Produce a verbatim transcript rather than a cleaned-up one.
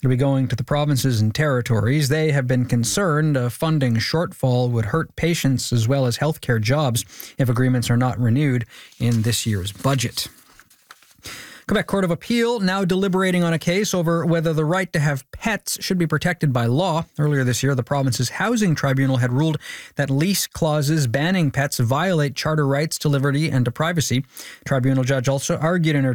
It'll be going to the provinces and territories. They have been concerned a funding shortfall would hurt patients as well as healthcare jobs if agreements are not renewed in this year's budget. Quebec Court of Appeal now deliberating on a case over whether the right to have pets should be protected by law. Earlier this year, the province's housing tribunal had ruled that lease clauses banning pets violate charter rights to liberty and to privacy. Tribunal judge also argued in her